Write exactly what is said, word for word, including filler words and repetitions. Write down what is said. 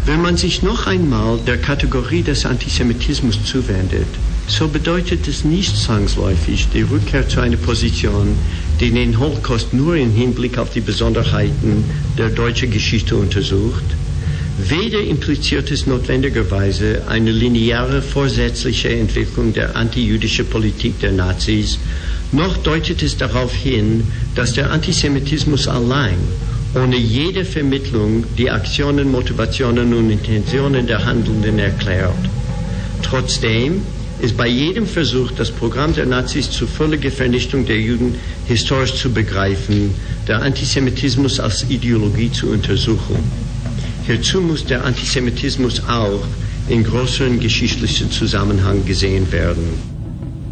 Wenn man sich noch einmal der Kategorie des Antisemitismus zuwendet, so bedeutet es nicht zwangsläufig die Rückkehr zu einer Position, die den Holocaust nur im Hinblick auf die Besonderheiten der deutschen Geschichte untersucht. Weder impliziert es notwendigerweise eine lineare vorsätzliche Entwicklung der antijüdischen Politik der Nazis, noch deutet es darauf hin, dass der Antisemitismus allein, ohne jede Vermittlung, die Aktionen, Motivationen und Intentionen der Handelnden erklärt. Trotzdem ist bei jedem Versuch, das Programm der Nazis zur völligen Vernichtung der Juden historisch zu begreifen, der Antisemitismus als Ideologie zu untersuchen. Hierzu muss der Antisemitismus auch in größeren geschichtlichen Zusammenhang gesehen werden.